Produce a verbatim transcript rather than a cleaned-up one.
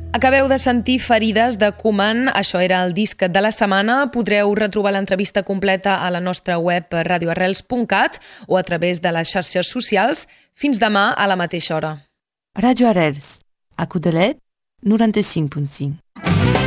Acabeu de sentir Ferides de Koeman, això era el disc de la setmana. Podreu retrobar l'entrevista completa a la nostra web radio arrels punt cat o a través de les xarxes socials. Fins demà a la mateixa hora. Radio Arrels, a Codalet, noranta-cinc punt cinc.